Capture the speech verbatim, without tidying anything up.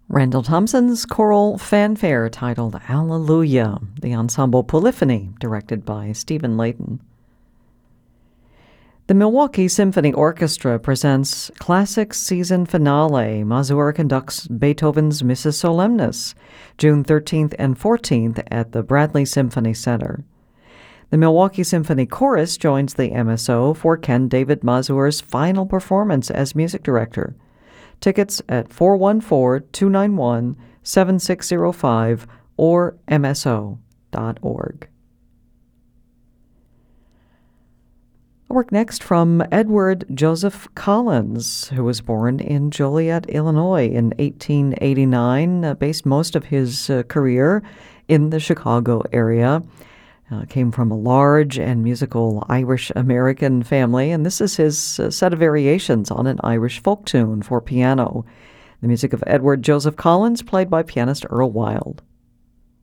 Randall Thompson's choral fanfare titled Alleluia, the ensemble Polyphony, directed by Stephen Layton. The Milwaukee Symphony Orchestra presents Classic Season Finale. Mazur conducts Beethoven's Missa Solemnis, June thirteenth and fourteenth at the Bradley Symphony Center. The Milwaukee Symphony Chorus joins the M S O for Ken David Mazur's final performance as music director. Tickets at four one four, two nine one, seven six zero five or m s o dot org. A work next from Edward Joseph Collins, who was born in Joliet, Illinois in eighteen eighty-nine, uh, based most of his uh, career in the Chicago area. Uh, came from a large and musical Irish-American family, and this is his uh, set of variations on an Irish folk tune for piano. The music of Edward Joseph Collins, played by pianist Earl Wild.